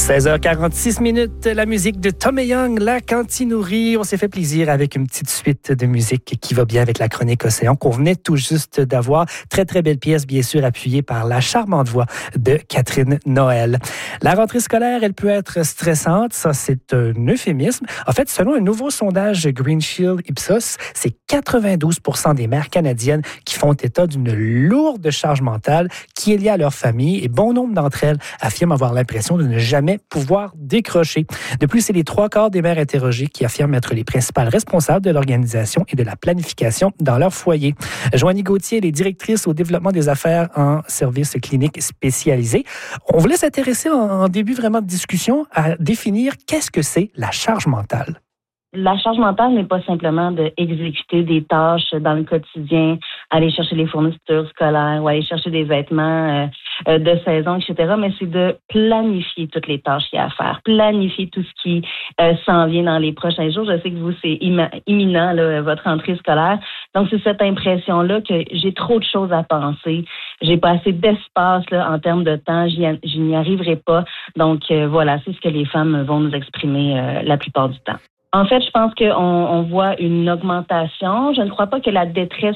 16h46, la musique de Tom et Young, La Cantinourie. On s'est fait plaisir avec une petite suite de musique qui va bien avec la chronique Océan qu'on venait tout juste d'avoir. Très, très belle pièce, bien sûr, appuyée par la charmante voix de Catherine Noël. La rentrée scolaire, elle peut être stressante. Ça, c'est un euphémisme. En fait, selon un nouveau sondage Green Shield Ipsos, c'est 92% des mères canadiennes qui font état d'une lourde charge mentale qui est liée à leur famille et bon nombre d'entre elles affirment avoir l'impression de ne jamais pouvoir décrocher. De plus, c'est les 3/4 des mères interrogées qui affirment être les principales responsables de l'organisation et de la planification dans leur foyer. Joanie Gauthier, elle est directrice au développement des affaires en services cliniques spécialisés. On voulait s'intéresser en début vraiment de discussion à définir qu'est-ce que c'est la charge mentale. La charge mentale n'est pas simplement d'exécuter des tâches dans le quotidien, aller chercher les fournitures scolaires ou aller chercher des vêtements de saison, etc., mais c'est de planifier toutes les tâches qu'il y a à faire, planifier tout ce qui s'en vient dans les prochains jours. Je sais que vous, c'est imminent, là, votre rentrée scolaire. Donc, c'est cette impression-là que j'ai trop de choses à penser. J'ai pas assez d'espace là, en termes de temps. Je n'y arriverai pas. Donc, voilà, c'est ce que les femmes vont nous exprimer la plupart du temps. En fait, je pense qu'on voit une augmentation. Je ne crois pas que la détresse